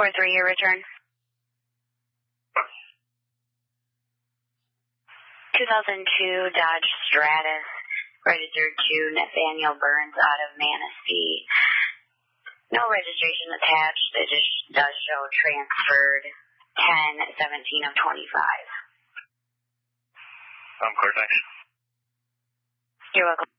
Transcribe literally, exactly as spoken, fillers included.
four three, your return. two thousand two Dodge Stratus, registered to Nathaniel Burns out of Manistee. No registration attached. It just does show transferred ten seventeen of twenty-five. Um, clear, thanks. You're welcome.